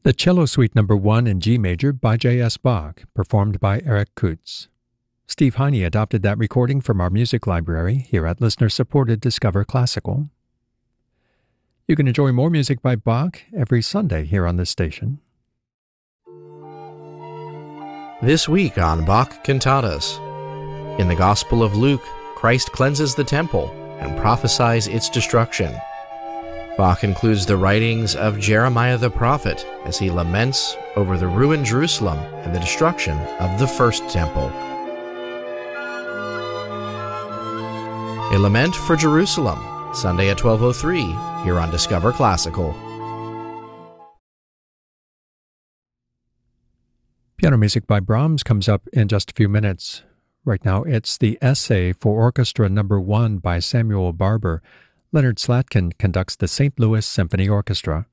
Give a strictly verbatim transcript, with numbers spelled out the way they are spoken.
The Cello Suite Number one in G Major by J S. Bach, performed by Eric Kutz. Steve Heine adopted that recording from our music library here at listener-supported Discover Classical. You can enjoy more music by Bach every Sunday here on this station. This week on Bach Cantatas. In the Gospel of Luke, Christ cleanses the temple and prophesies its destruction. Bach includes the writings of Jeremiah the prophet as he laments over the ruined Jerusalem and the destruction of the first temple. A Lament for Jerusalem, Sunday at twelve oh three, here on Discover Classical. Piano music by Brahms comes up in just a few minutes. Right now, it's the Essay for Orchestra Number one by Samuel Barber. Leonard Slatkin conducts the Saint Louis Symphony Orchestra.